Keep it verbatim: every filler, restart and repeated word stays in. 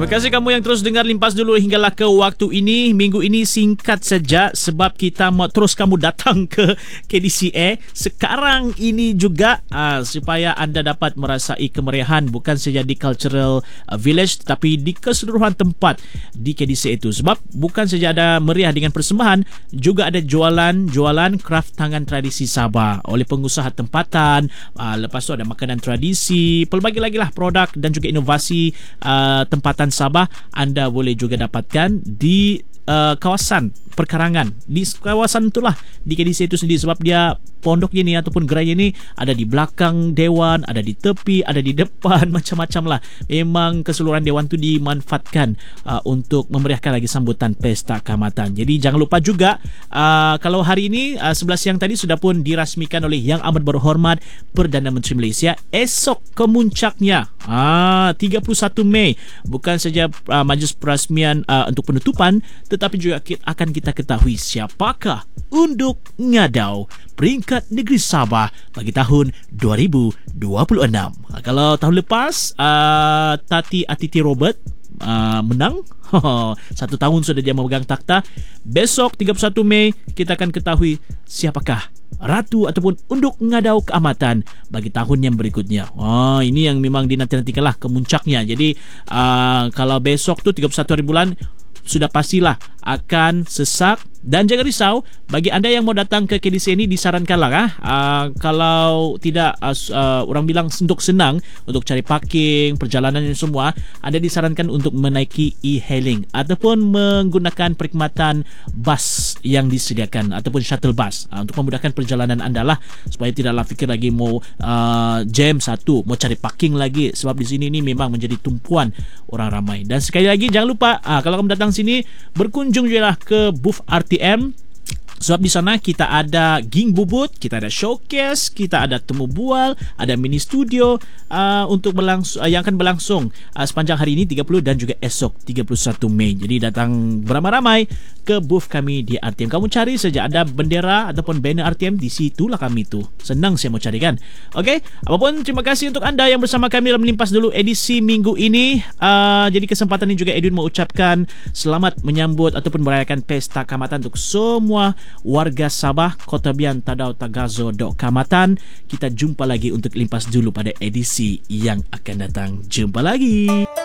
Terima kasih kamu yang terus dengar Limpas Dulu hinggalah ke waktu ini. Minggu ini singkat saja sebab kita mau terus kamu datang ke K D C A sekarang ini juga uh, supaya anda dapat merasai kemeriahan bukan saja di Cultural uh, Village tetapi di keseluruhan tempat di K D C A itu. Sebab bukan saja ada meriah dengan persembahan, juga ada jualan-jualan kraft tangan tradisi Sabah oleh pengusaha tempatan. Uh, lepas tu ada makanan tradisi, pelbagai lagi lah produk dan juga inovasi uh, tempatan Sabah anda boleh juga dapatkan di uh, kawasan perkarangan. Di kawasan itulah di K D C itu sendiri sebab dia pondoknya ni ataupun gerainya ni ada di belakang dewan, ada di tepi, ada di depan, macam-macam lah. Memang keseluruhan dewan tu dimanfaatkan uh, untuk memeriahkan lagi sambutan Pesta Kaamatan. Jadi jangan lupa juga uh, kalau hari ini uh, sebelas siang tadi sudah pun dirasmikan oleh Yang Amat Berhormat Perdana Menteri Malaysia. Esok kemuncaknya ah, tiga puluh satu Mei bukan saja uh, majlis perasmian uh, untuk penutupan tetapi juga kita, akan kita ketahui siapakah unduk ngadau peringkat negeri Sabah bagi tahun dua ribu dua puluh enam. Kalau tahun lepas uh, Tati Atiti Robert uh, menang, satu tahun sudah dia memegang takhta. Besok tiga puluh satu Mei kita akan ketahui siapakah Ratu ataupun unduk ngadau keamatan bagi tahun yang berikutnya. Oh, ini yang memang dinanti-nantikanlah kemuncaknya. Jadi uh, kalau besok tu tiga puluh satu hari bulan sudah pastilah akan sesak. Dan jangan risau, bagi anda yang mau datang ke K D C ini disarankanlah ah, uh, kalau tidak uh, uh, orang bilang untuk senang untuk cari parking, perjalanan dan semua, anda disarankan untuk menaiki e-hailing ataupun menggunakan perkhidmatan bas yang disediakan ataupun shuttle bus uh, untuk memudahkan perjalanan anda lah supaya tidaklah fikir lagi mau uh, jam satu, mau cari parking lagi sebab di sini ni memang menjadi tumpuan orang ramai. Dan sekali lagi jangan lupa uh, kalau kamu datang sini berkunjung je lah ke booth R T M sebab di sana kita ada ging bubut, kita ada showcase, kita ada temu bual, ada mini studio uh, untuk berlangsung, uh, yang akan berlangsung uh, sepanjang hari ini tiga puluh dan juga esok tiga puluh satu Mei. Jadi datang beramai-ramai ke booth kami di R T M. Kamu cari saja ada bendera ataupun banner R T M, di situlah kami tu. Senang saya mau cari kan. Okey, apapun terima kasih untuk anda yang bersama kami dalam Limpas Dulu edisi minggu ini. Uh, jadi kesempatan ini juga Edwin mengucapkan selamat menyambut ataupun merayakan Pesta Kaamatan untuk semua warga Sabah, Kota Bian, Tadau, Tagazo, Dok Kaamatan. Kita jumpa lagi untuk Limpas Dulu pada edisi yang akan datang. Jumpa lagi.